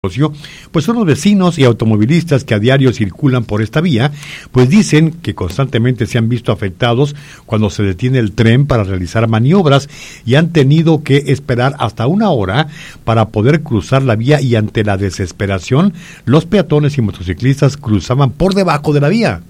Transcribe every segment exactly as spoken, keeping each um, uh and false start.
Pues son los vecinos y automovilistas que a diario circulan por esta vía, pues dicen que constantemente se han visto afectados cuando se detiene el tren para realizar maniobras y han tenido que esperar hasta una hora para poder cruzar la vía, y ante la desesperación los peatones y motociclistas cruzaban por debajo de la vía.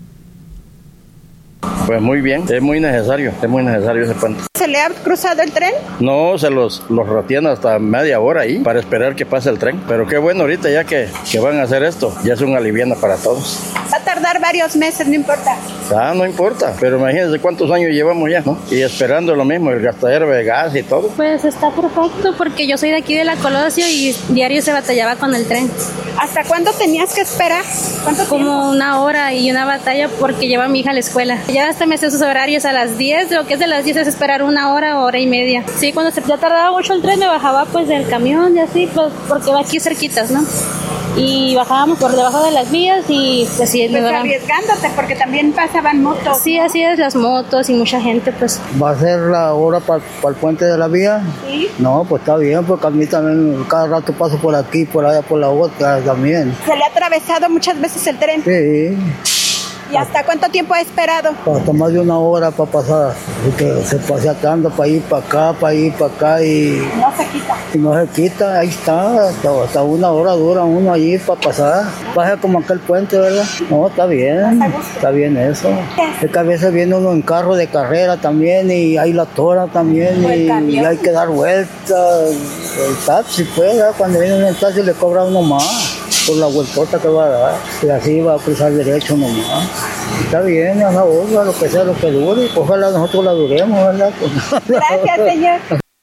Pues muy bien, es muy necesario, es muy necesario ese puente. ¿Se le ha cruzado el tren? No, se los, los retienen hasta media hora ahí para esperar que pase el tren. Pero qué bueno ahorita ya que, que van a hacer esto, ya es un aliviano para todos. Va a tardar varios meses, no importa. Ah, no importa, pero imagínense cuántos años llevamos ya, ¿no? Y esperando lo mismo, el gastadero de gas y todo. Pues está perfecto porque yo soy de aquí de la Colosio y diario se batallaba con el tren. ¿Hasta cuándo tenías que esperar? ¿Cuánto Como tiempo? una hora y una batalla porque lleva a mi hija a la escuela. Ya hasta me sé sus horarios a las diez, lo que es de las diez es esperar una hora o hora y media. Sí, cuando se ya tardaba mucho el tren me bajaba pues del camión y así, pues porque va aquí cerquitas, ¿no? Y bajábamos por debajo de las vías y pues sí, Pues me daban... arriesgándote porque también pasaban motos. Sí, así es, las motos y mucha gente pues... ¿Va a ser la hora para pa el puente de la vía? Sí. No, pues está bien, porque a mí también cada rato paso por aquí, por allá, por la otra también. ¿Se le ha atravesado muchas veces el tren? Sí. ¿Y hasta cuánto tiempo ha esperado? Hasta más de una hora para pasar, porque se pasa tanto para ir para acá, para ir para acá y No se quita. y no se quita, ahí está, hasta, hasta una hora dura uno allí para pasar. Pasa como aquel puente, ¿verdad? No, está bien, está bien eso. Es que a veces viene uno en carro de carrera también y hay la tora también y, y hay que dar vueltas. El taxi, pues, ¿verdad? Cuando viene en el taxi le cobra uno más por la vueltota que va a dar, y así va a cruzar derecho nomás. Está bien, a la hora, lo que sea, lo que dure, ojalá nosotros la duremos, ¿verdad? Gracias, señor.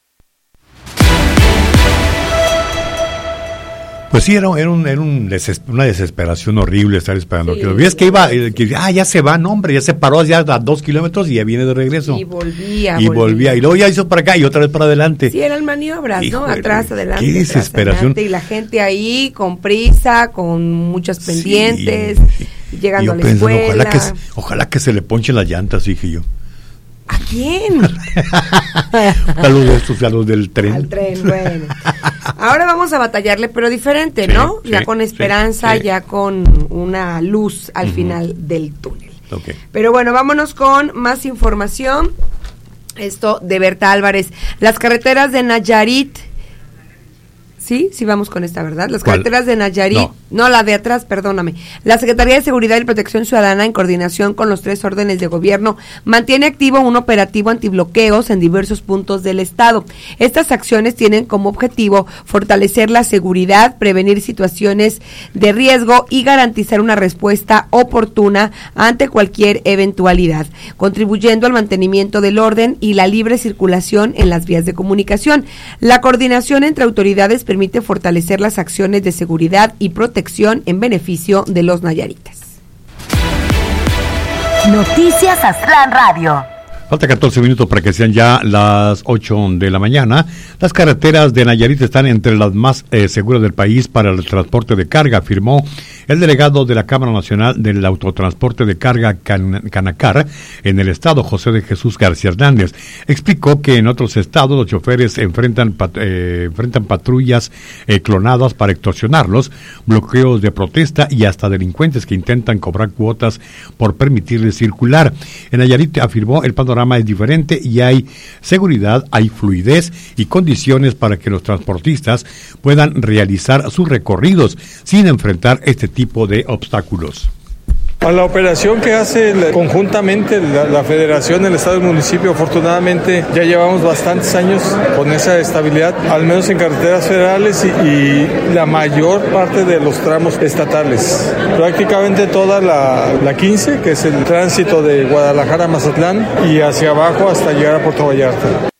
Pues sí, era, era, un, era un deses, una desesperación horrible estar esperando. Sí. Que lo ves que iba, que, ah, ya se va, no, hombre, ya se paró ya a dos kilómetros y ya viene de regreso. Y volvía. Y volvía. volvía, y luego ya hizo para acá y otra vez para adelante. Sí, eran maniobras, Hijo, ¿no? Atrás, adelante. Qué desesperación. Atrás, adelante, y la gente ahí con prisa, con muchas pendientes, sí. Llegando a la pensando, escuela. Ojalá que, ojalá que se le ponchen las llantas, dije yo. ¿A quién? A los de estos, a los del tren. Al tren, bueno. Ahora vamos a batallarle, pero diferente, sí, ¿no? Sí, ya con esperanza, sí, sí. ya con una luz al uh-huh. final del túnel. Okay. Pero bueno, vámonos con más información. Esto de Berta Álvarez. Las carreteras de Nayarit. Sí, sí vamos con esta, ¿verdad? Las carreteras de Nayarit, no. no, la de atrás, perdóname. La Secretaría de Seguridad y Protección Ciudadana, en coordinación con los tres órdenes de gobierno, mantiene activo un operativo antibloqueos en diversos puntos del estado. Estas acciones tienen como objetivo fortalecer la seguridad, prevenir situaciones de riesgo y garantizar una respuesta oportuna ante cualquier eventualidad, contribuyendo al mantenimiento del orden y la libre circulación en las vías de comunicación. La coordinación entre autoridades permite permite fortalecer las acciones de seguridad y protección en beneficio de los nayaritas. Noticias Aztlán Radio. Falta catorce minutos para que sean ya las ocho de la mañana. Las carreteras de Nayarit están entre las más eh, seguras del país para el transporte de carga, afirmó el delegado de la Cámara Nacional del Autotransporte de Carga Can- Canacar en el estado, José de Jesús García Hernández. Explicó que en otros estados los choferes enfrentan, pat- eh, enfrentan patrullas eh, clonadas para extorsionarlos, bloqueos de protesta y hasta delincuentes que intentan cobrar cuotas por permitirles circular. En Nayarit, afirmó, el panorama es diferente y hay seguridad, hay fluidez y condiciones para que los transportistas puedan realizar sus recorridos sin enfrentar este tipo de obstáculos. A la operación que hace la, conjuntamente la, la Federación, el Estado y el municipio, afortunadamente ya llevamos bastantes años con esa estabilidad, al menos en carreteras federales y, y la mayor parte de los tramos estatales. Prácticamente toda la, la quince, que es el tránsito de Guadalajara a Mazatlán, y hacia abajo hasta llegar a Puerto Vallarta.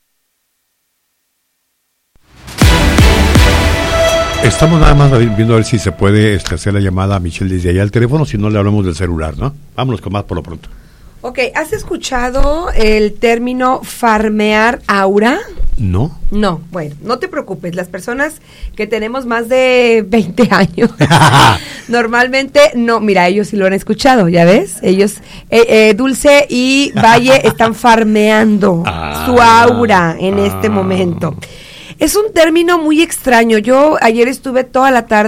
Estamos nada más viendo a ver si se puede este, hacer la llamada a Michelle desde allá al teléfono, si no le hablamos del celular, ¿no? Vámonos con más por lo pronto. Ok, ¿has escuchado el término farmear aura? No. No, bueno, no te preocupes, las personas que tenemos más de veinte años, normalmente, no, mira, ellos sí lo han escuchado, ¿ya ves? Ellos, eh, eh, Dulce y Valle están farmeando ah, su aura en ah. este momento. Es un término muy extraño. Yo ayer estuve toda la tarde